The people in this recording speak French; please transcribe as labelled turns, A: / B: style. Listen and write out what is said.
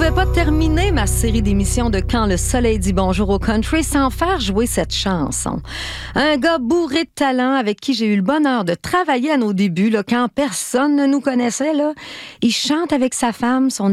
A: pouvais pas terminer ma série d'émissions de Quand le soleil dit bonjour au country sans faire jouer cette chanson. Un gars bourré de talent avec qui j'ai eu le bonheur de travailler à nos débuts, là, quand personne ne nous connaissait. Là. Il chante avec sa femme, son